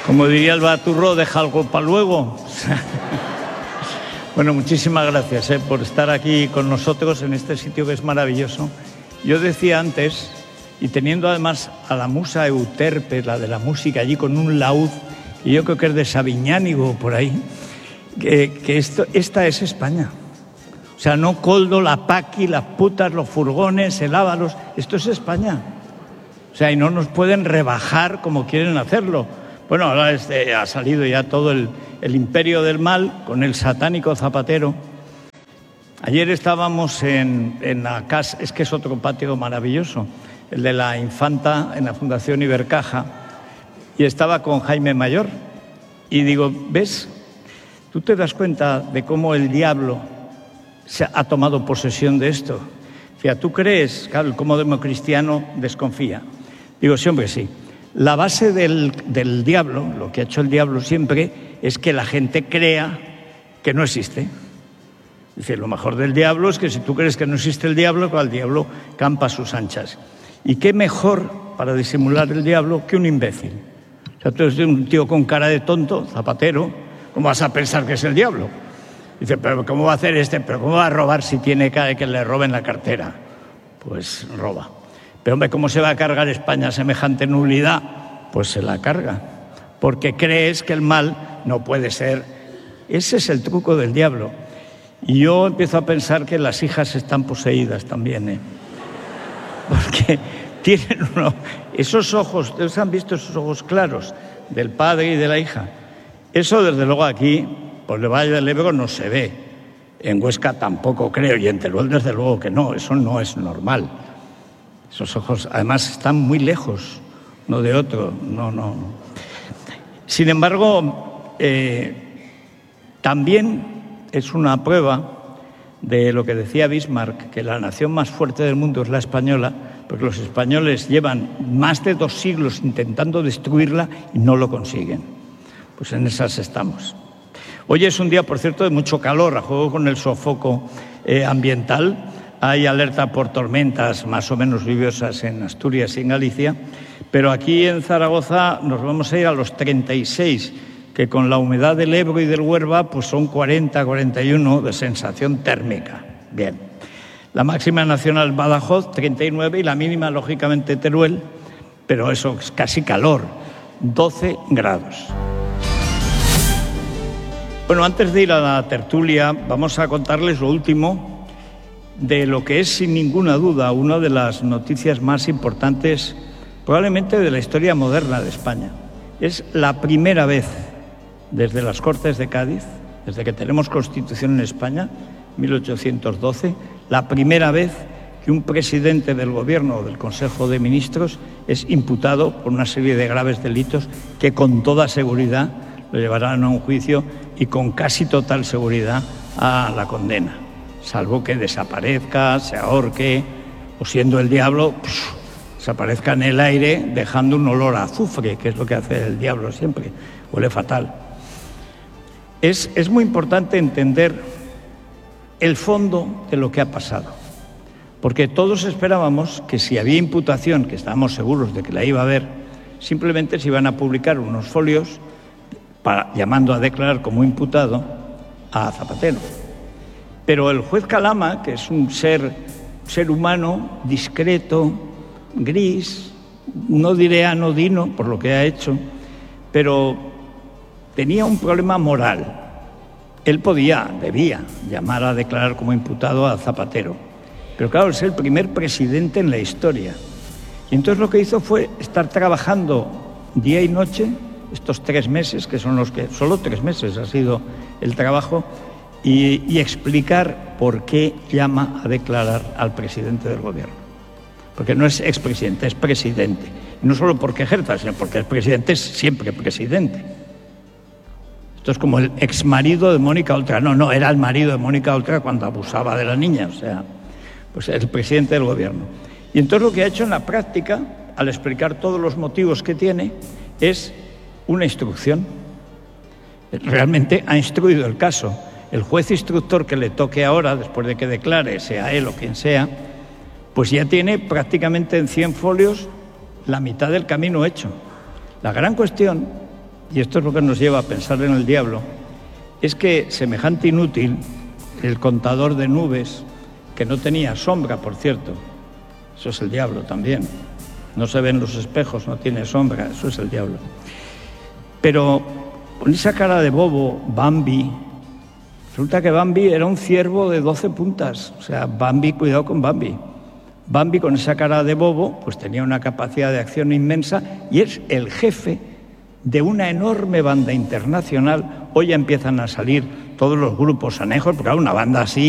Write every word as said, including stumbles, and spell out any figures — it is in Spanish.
Como diría el Baturro, deja algo para luego. Bueno, muchísimas gracias eh, por estar aquí con nosotros en este sitio que es maravilloso. Yo decía antes, y teniendo además a la musa Euterpe, la de la música, allí con un laúd, y yo creo que es de Sabiñánigo por ahí, que, que esto, esta es España. O sea, no Coldo, la Paqui, las putas, los furgones, el Ábalos, esto es España. O sea, y no nos pueden rebajar como quieren hacerlo. Bueno, ahora este, ha salido ya todo el, el imperio del mal con el satánico Zapatero. Ayer estábamos en, en la casa, es que es otro patio maravilloso, el de la Infanta en la Fundación Ibercaja, y estaba con Jaime Mayor. Y digo, ¿ves? ¿Tú te das cuenta de cómo el diablo se ha tomado posesión de esto? O sea, ¿tú crees? Claro, el cómo democristiano desconfía. Digo, sí, hombre, sí. La base del, del diablo, lo que ha hecho el diablo siempre, es que la gente crea que no existe. Dice, lo mejor del diablo es que si tú crees que no existe el diablo, pues el diablo campa a sus anchas. ¿Y qué mejor para disimular el diablo que un imbécil? O sea, tú eres un tío con cara de tonto, Zapatero, ¿cómo vas a pensar que es el diablo? Dice, pero ¿cómo va a hacer este? ¿Pero cómo va a robar si tiene cara de que le roben la cartera? Pues roba. Pero, hombre, ¿cómo se va a cargar España semejante nulidad? Pues se la carga, porque crees que el mal no puede ser. Ese es el truco del diablo. Y yo empiezo a pensar que las hijas están poseídas también, ¿eh? Porque tienen uno, esos ojos, ¿ustedes han visto esos ojos claros del padre y de la hija? Eso, desde luego, aquí, por el Valle del Ebro, no se ve. En Huesca tampoco creo, y en Teruel, desde luego que no, eso no es normal. Esos ojos, además, están muy lejos uno de otro. No, no. Sin embargo, eh, también es una prueba de lo que decía Bismarck, que la nación más fuerte del mundo es la española, porque los españoles llevan más de dos siglos intentando destruirla y no lo consiguen. Pues en esas estamos. Hoy es un día, por cierto, de mucho calor, a juego con el sofoco eh, ambiental. Hay alerta por tormentas más o menos lluviosas en Asturias y en Galicia, pero aquí en Zaragoza nos vamos a ir a los treinta y seis, que con la humedad del Ebro y del Huerva pues son cuarenta, cuarenta y uno de sensación térmica. Bien. La máxima nacional Badajoz, treinta y nueve, y la mínima, lógicamente, Teruel, pero eso es casi calor, doce grados. Bueno, antes de ir a la tertulia, vamos a contarles lo último de lo que es, sin ninguna duda, una de las noticias más importantes probablemente de la historia moderna de España. Es la primera vez desde las Cortes de Cádiz, desde que tenemos Constitución en España, mil ochocientos doce, la primera vez que un presidente del Gobierno o del Consejo de Ministros es imputado por una serie de graves delitos que con toda seguridad lo llevarán a un juicio y con casi total seguridad a la condena, salvo que desaparezca, se ahorque o, siendo el diablo, pff, desaparezca en el aire dejando un olor a azufre, que es lo que hace el diablo siempre, huele fatal. Es, es muy importante entender el fondo de lo que ha pasado, porque todos esperábamos que si había imputación, que estábamos seguros de que la iba a haber, simplemente se iban a publicar unos folios para, llamando a declarar como imputado a Zapatero. Pero el juez Calama, que es un ser, ser humano discreto, gris, no diré anodino por lo que ha hecho, pero tenía un problema moral. Él podía, debía, llamar a declarar como imputado a Zapatero. Pero claro, es el primer presidente en la historia. Y entonces lo que hizo fue estar trabajando día y noche, estos tres meses, que son los que, solo tres meses ha sido el trabajo, y, y explicar por qué llama a declarar al presidente del Gobierno. Porque no es expresidente, es presidente. Y no solo porque ejerza, sino porque el presidente es siempre presidente. Esto es como el exmarido de Mónica Oltra. No, no, era el marido de Mónica Oltra cuando abusaba de la niña, o sea, pues el presidente del Gobierno. Y entonces lo que ha hecho en la práctica, al explicar todos los motivos que tiene, es una instrucción. Realmente ha instruido el caso. El juez instructor que le toque ahora, después de que declare, sea él o quien sea, pues ya tiene prácticamente en cien folios la mitad del camino hecho. La gran cuestión y esto es lo que nos lleva a pensar en el diablo, es que semejante inútil, el contador de nubes, que no tenía sombra, por cierto, eso es el diablo también, no se ven los espejos, no tiene sombra, eso es el diablo. Pero con esa cara de bobo, Bambi, resulta que Bambi era un ciervo de doce puntas, o sea, Bambi, cuidado con Bambi. Bambi, con esa cara de bobo, pues tenía una capacidad de acción inmensa y es el jefe de una enorme banda internacional. Hoy ya empiezan a salir todos los grupos anejos, porque una banda así